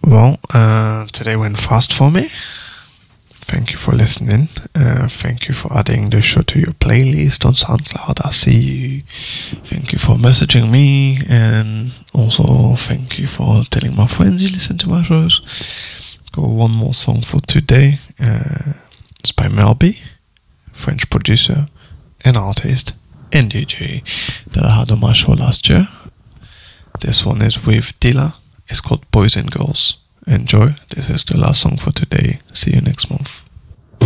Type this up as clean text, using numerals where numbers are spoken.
Well, today went fast for me. Thank you for listening. Thank you for adding the show to your playlist on SoundCloud. I see you. Thank you for messaging me, and also thank you for telling my friends you listen to my shows. Got one more song for today. It's by Melby, French producer and artist and DJ that I had on my show last year. This one is with Dilla. It's called Boys and Girls. Enjoy. This is the last song for today. See you next month.